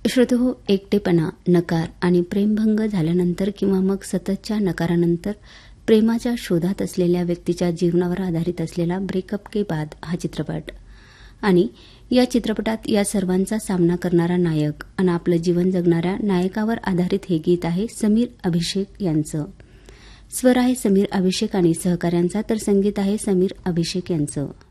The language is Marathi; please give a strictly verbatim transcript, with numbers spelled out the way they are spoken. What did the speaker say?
श्रोतेहो, एकटेपणा, नकार आणि प्रेमभंग झाल्यानंतर किंवा मग सततच्या नकारानंतर प्रेमाच्या शोधात असलेल्या व्यक्तीच्या जीवनावर आधारित असलेला ब्रेकअप के बाद हा चित्रपट. आणि या चित्रपटात या सर्वांचा सामना करणारा नायक आणि आपलं जीवन जगणाऱ्या नायकावर आधारित हे गीत आहे समीर अभिषेक यांचं. स्वर आहे समीर अभिषेक आणि सहकाऱ्यांचा, तर संगीत आहे समीर अभिषेक यांचं.